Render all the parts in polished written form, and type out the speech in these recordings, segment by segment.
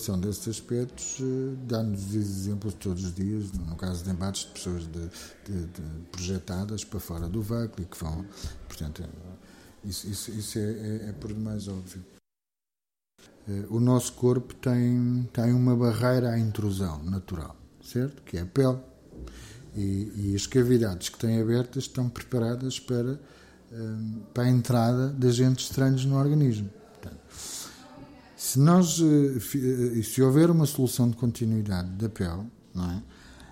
preocupação desses aspectos dá-nos exemplos todos os dias, no caso de embates de pessoas projetadas para fora do veículo e que vão, portanto, isso é por demais óbvio. O nosso corpo tem uma barreira à intrusão natural, certo? Que é a pele. E as cavidades que têm abertas estão preparadas para a entrada de agentes estranhos no organismo. Portanto, se houver uma solução de continuidade da pele, não é?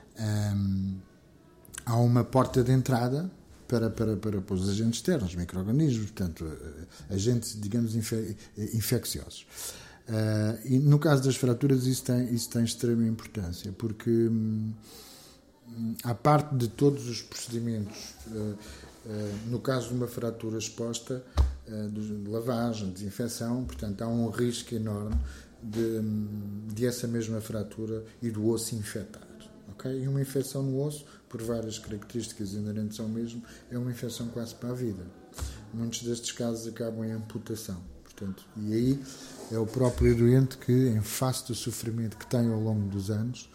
Há uma porta de entrada para os agentes externos, micro-organismos, portanto, agentes, digamos, infecciosos. E no caso das fraturas isso tem extrema importância, porque à parte de todos os procedimentos, no caso de uma fratura exposta, de lavagem, desinfecção, portanto há um risco enorme de essa mesma fratura e do osso infectar. Okay? E uma infecção no osso, por várias características inerentes ao mesmo, é uma infecção quase para a vida. Muitos destes casos acabam em amputação. Portanto, e aí é o próprio doente que, em face do sofrimento que tem ao longo dos anos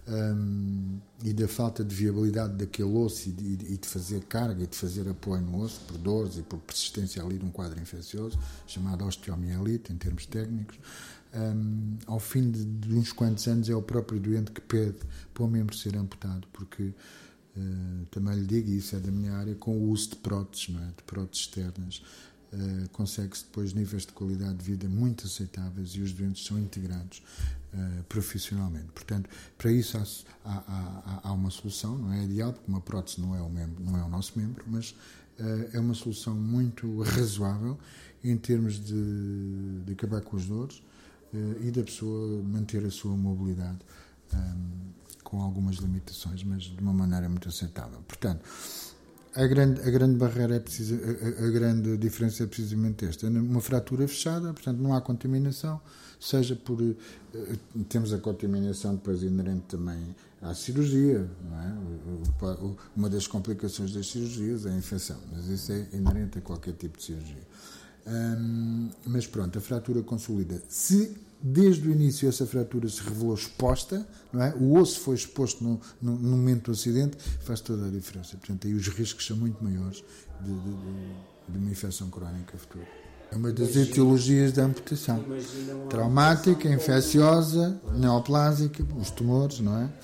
e da falta de viabilidade daquele osso e de fazer carga e de fazer apoio no osso, por dores e por persistência ali de um quadro infeccioso, chamado osteomielite, em termos técnicos, ao fim de uns quantos anos é o próprio doente que pede para o membro ser amputado, porque também lhe digo, e isso é da minha área, com o uso de próteses, não é? De próteses externas, consegue-se depois níveis de qualidade de vida muito aceitáveis e os doentes são integrados profissionalmente. Portanto, para isso há uma solução, não é ideal, porque uma prótese não é o nosso membro, mas é uma solução muito razoável em termos de acabar com as dores e da pessoa manter a sua mobilidade com algumas limitações, mas de uma maneira muito aceitável. Portanto, a grande barreira a grande diferença é precisamente esta. Uma fratura fechada, portanto não há contaminação, seja por... temos a contaminação depois inerente também à cirurgia, não é? Uma das complicações das cirurgias é a infecção, mas isso é inerente a qualquer tipo de cirurgia. Mas pronto, a fratura consolida. Se desde o início essa fratura se revelou exposta, não é? O osso foi exposto no momento do acidente, faz toda a diferença. Portanto, aí os riscos são muito maiores de uma infecção crónica futura. É uma das etiologias da amputação. Traumática, infecciosa, neoplásica, os tumores, não é?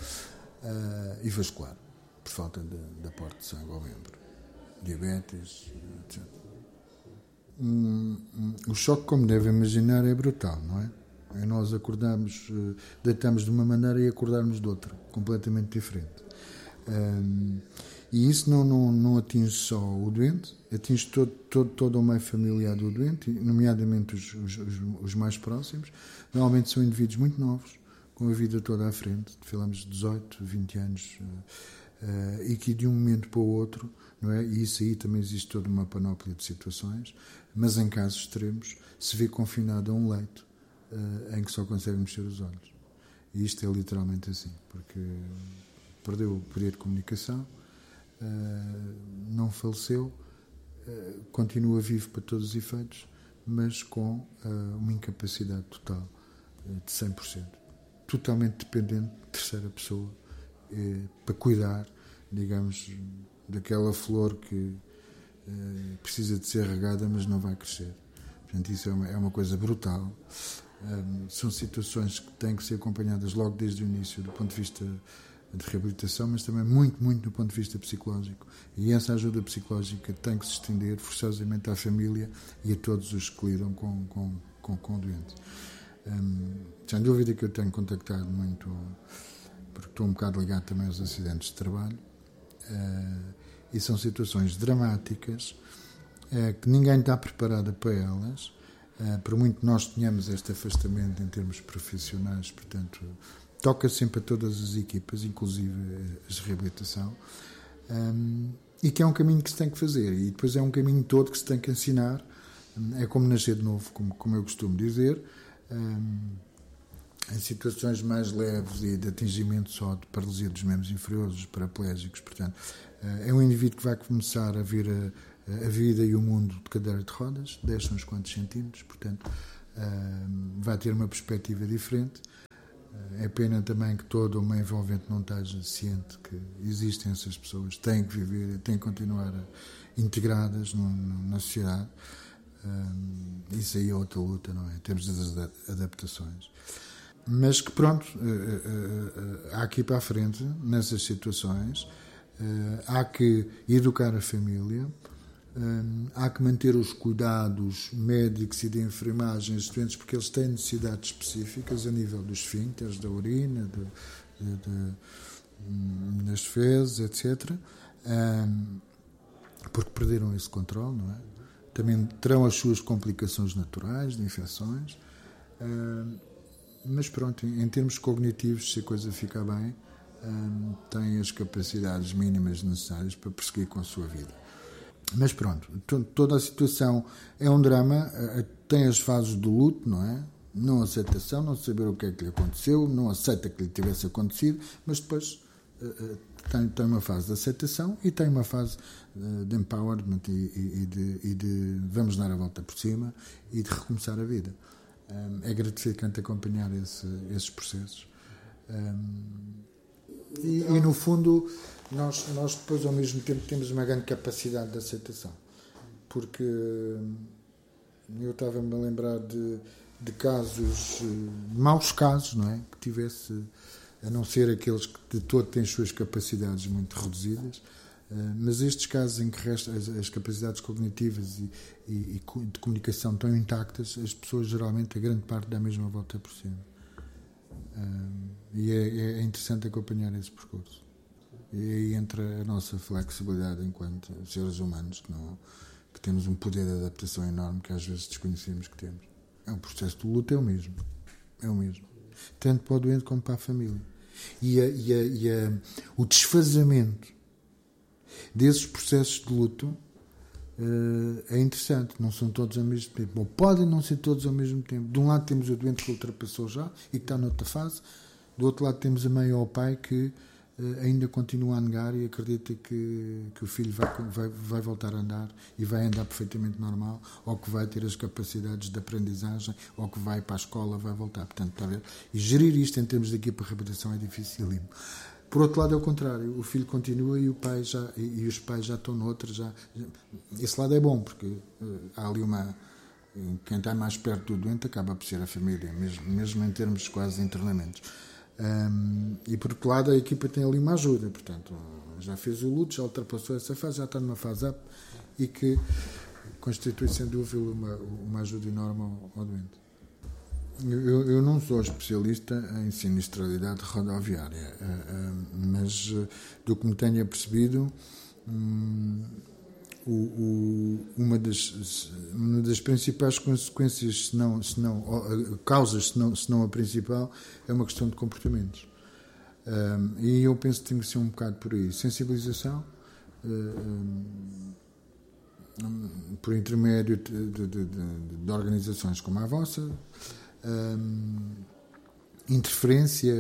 E vascular, por falta de aporte de sangue ao membro. Diabetes, etc. O choque, como deve imaginar, é brutal, não é? Nós acordamos, deitamos de uma maneira e acordarmos de outra, completamente diferente. E isso não atinge só o doente, atinge todo o meio familiar do doente, nomeadamente os mais próximos. Normalmente são indivíduos muito novos, com a vida toda à frente, falamos de 18, 20 anos, e que de um momento para o outro, não é? E isso aí também existe toda uma panóplia de situações, mas em casos extremos se vê confinado a um leito em que só consegue mexer os olhos. E isto é literalmente assim, porque perdeu o poder de comunicação, não faleceu, continua vivo para todos os efeitos, mas com uma incapacidade total de 100%. Totalmente dependente de terceira pessoa para cuidar, digamos, daquela flor que precisa de ser regada, mas não vai crescer. Portanto, isso é uma coisa brutal. São situações que têm que ser acompanhadas logo desde o início, do ponto de vista de reabilitação, mas também muito, muito do ponto de vista psicológico. E essa ajuda psicológica tem que se estender forçosamente à família e a todos os que lidam com o doente. Sem dúvida que eu tenho contactado muito, porque estou um bocado ligado também aos acidentes de trabalho, e são situações dramáticas que ninguém está preparado para elas. Por muito que nós tenhamos este afastamento em termos profissionais, portanto, toca sempre a todas as equipas, inclusive as de reabilitação, e que é um caminho que se tem que fazer, e depois é um caminho todo que se tem que ensinar. É como nascer de novo, como eu costumo dizer, em situações mais leves e de atingimento só de paralisia dos membros inferiores, os paraplégicos, portanto, é um indivíduo que vai começar a vir a vida e o mundo de cadeira de rodas, desce uns quantos centímetros, portanto, vai ter uma perspectiva diferente, É pena também que todo o meio envolvente não esteja ciente que existem essas pessoas, têm que viver, têm que continuar integradas na sociedade. Isso aí é outra luta, não é? Temos das adaptações. Mas que pronto, há que ir para a frente nessas situações, há que educar a família, há que manter os cuidados médicos e de enfermagem existentes, porque eles têm necessidades específicas a nível dos esfíncteres, da urina, das fezes, etc. Porque perderam esse controle, não é? Também terão as suas complicações naturais, de infecções. Mas pronto, em termos cognitivos, se a coisa ficar bem, têm as capacidades mínimas necessárias para prosseguir com a sua vida. Mas pronto, toda a situação é um drama, tem as fases do luto, não é? Não aceitação, não saber o que é que lhe aconteceu, não aceita que lhe tivesse acontecido, mas depois tem uma fase de aceitação e tem uma fase de empowerment e de vamos dar a volta por cima e de recomeçar a vida. É gratificante acompanhar esses processos. E no fundo, nós depois ao mesmo tempo temos uma grande capacidade de aceitação, porque eu estava-me a lembrar de casos, maus casos, não é? Que tivesse, a não ser aqueles que de todo têm as suas capacidades muito reduzidas, mas estes casos em que as capacidades cognitivas e de comunicação estão intactas, as pessoas geralmente, a grande parte, dá a mesma volta por cima. E é interessante acompanhar esse percurso. E aí entra a nossa flexibilidade enquanto seres humanos, que temos um poder de adaptação enorme que às vezes desconhecemos que temos. É um processo de luta, é o mesmo. Tanto para o doente como para a família. O desfazamento desses processos de luto é interessante. Não são todos ao mesmo tempo. Ou podem não ser todos ao mesmo tempo. De um lado temos o doente que ultrapassou já e que está noutra fase. Do outro lado temos a mãe ou o pai que ainda continua a negar e acredita que o filho vai voltar a andar e vai andar perfeitamente normal, ou que vai ter as capacidades de aprendizagem, ou que vai para a escola, vai voltar. Portanto, está a ver? E gerir isto em termos de equipa de reabilitação é dificílimo. Por outro lado é o contrário, o filho continua e os pais já estão noutra. Esse lado é bom, porque há ali quem está mais perto do doente acaba por ser a família, mesmo em termos quase de internamentos. E por outro lado a equipa tem ali uma ajuda, portanto já fez o luto, já ultrapassou essa fase, já está numa fase up e que constitui sem dúvida uma ajuda enorme ao doente. Eu não sou especialista em sinistralidade rodoviária, mas do que me tenho apercebido, uma das principais consequências, causas, se não a principal, é uma questão de comportamentos. E eu penso que tem que ser um bocado por aí. Sensibilização, por intermédio de organizações como a vossa, interferência,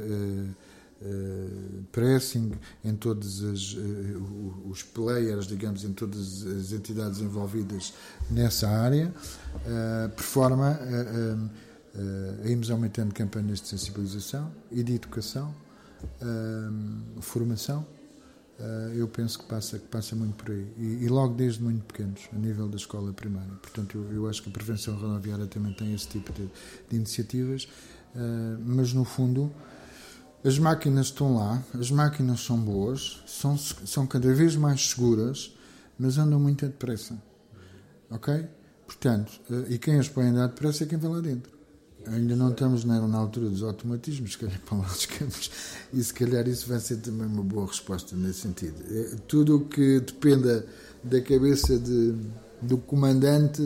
pressing em todos os players, digamos, em todas as entidades envolvidas nessa área, por forma a irmos aumentando campanhas de sensibilização e de educação, formação. Eu penso que passa muito por aí e logo desde muito pequenos, a nível da escola primária. Portanto, eu acho que a prevenção rodoviária também tem esse tipo de iniciativas, mas no fundo as máquinas estão lá, as máquinas são boas, são cada vez mais seguras, mas andam muito depressa, ok? Portanto, e quem as põe a andar depressa é quem vai lá dentro. Ainda não estamos na altura dos automatismos, se calhar para lá chegamos, e se calhar isso vai ser também uma boa resposta nesse sentido. Tudo o que dependa da cabeça do comandante,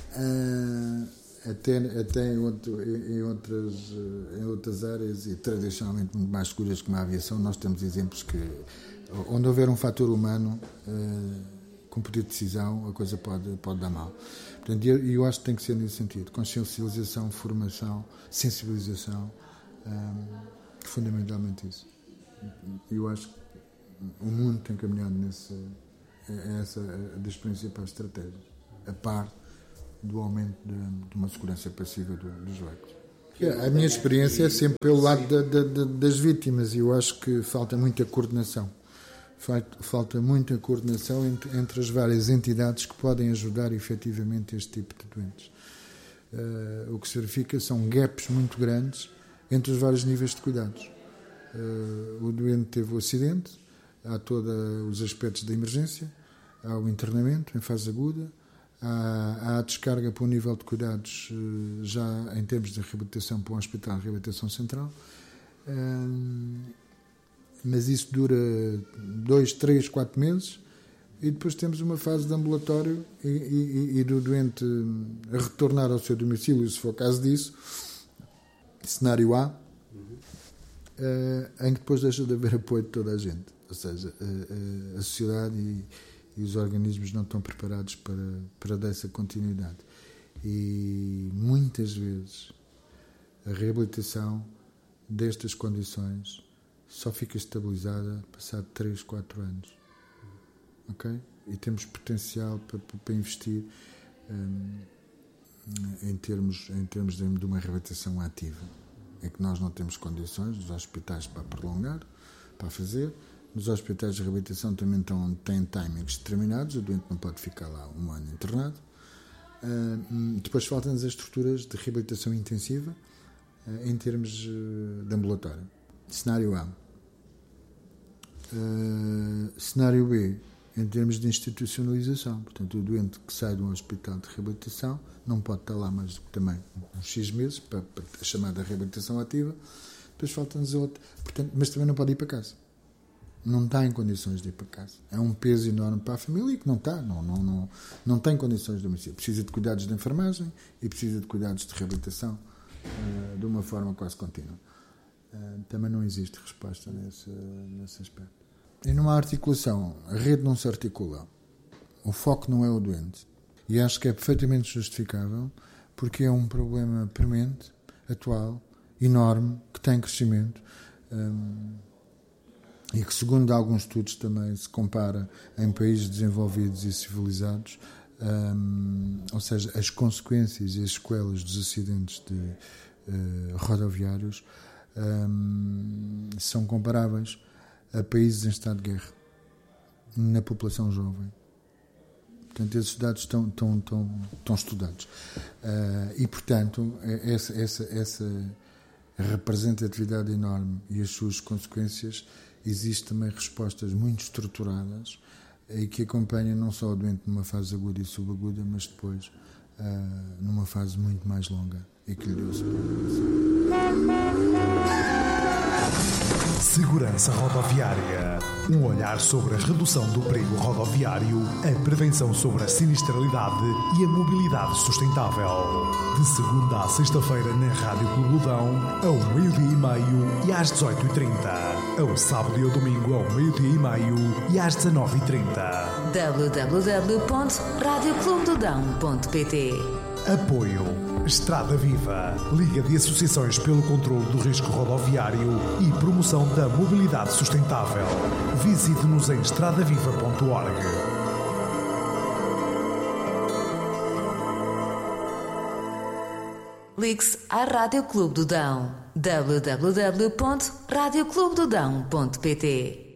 até em outras áreas e tradicionalmente muito mais seguras como a aviação, nós temos exemplos que onde houver um fator humano com poder de decisão, a coisa pode dar mal. Portanto, eu acho que tem que ser nesse sentido. Consciencialização, formação, sensibilização, fundamentalmente isso. Eu acho que o mundo tem caminhado essa das principais estratégias, a par do aumento de uma segurança passiva dos veículos. A minha experiência é sempre pelo lado das vítimas, e eu acho que falta muita coordenação. Falta muita coordenação entre as várias entidades que podem ajudar efetivamente este tipo de doentes. O que se verifica são gaps muito grandes entre os vários níveis de cuidados. O doente teve o acidente, há todos os aspectos da emergência, há o internamento em fase aguda, há a descarga para o nível de cuidados já em termos de reabilitação para um hospital de reabilitação central, mas isso dura 2, 3, 4 meses, e depois temos uma fase de ambulatório e do doente a retornar ao seu domicílio, se for o caso disso, cenário A, em que depois deixa de haver apoio de toda a gente, ou seja, a sociedade e os organismos não estão preparados para dar essa continuidade. E muitas vezes a reabilitação destas condições só fica estabilizada passado 3, 4 anos. Ok? E temos potencial para investir em termos de uma reabilitação ativa, em que nós não temos condições nos hospitais para prolongar, para fazer. Nos hospitais de reabilitação também têm timings determinados, o doente não pode ficar lá um ano internado. Depois faltam-nos as estruturas de reabilitação intensiva em termos de ambulatório. Cenário A. Cenário B, em termos de institucionalização. Portanto, o doente que sai de um hospital de reabilitação não pode estar lá mais do que também uns X meses para a chamada reabilitação ativa. Depois falta-nos outra. Portanto, mas também não pode ir para casa. Não está em condições de ir para casa. É um peso enorme para a família que não está, não tem condições de domicílio. Precisa de cuidados de enfermagem e precisa de cuidados de reabilitação de uma forma quase contínua. Também não existe resposta nesse aspecto. E numa articulação, a rede não se articula. O foco não é o doente. E acho que é perfeitamente justificável, porque é um problema premente, atual, enorme, que tem crescimento, e que, segundo alguns estudos, também se compara em países desenvolvidos e civilizados, ou seja, as consequências e as sequelas dos acidentes rodoviários são comparáveis a países em estado de guerra, na população jovem. Portanto, esses dados estão estudados. E, portanto, essa representatividade enorme e as suas consequências, existem também respostas muito estruturadas e que acompanham não só o doente numa fase aguda e subaguda, mas depois numa fase muito mais longa e que lhe deu Segurança Rodoviária. Um olhar sobre a redução do perigo rodoviário, a prevenção sobre a sinistralidade e a mobilidade sustentável. De segunda a sexta-feira na Rádio Clube do Dão, ao 12h30 e às 18h30. Ao sábado e ao domingo ao 12h30 e às 19h30. www.radioclubedodão.pt. Apoio Estrada Viva, Liga de Associações pelo Controlo do Risco Rodoviário e Promoção da Mobilidade Sustentável. Visite-nos em estradaviva.org. Ligue-se à Rádio Clube do Dão. www.radioclubedodão.pt.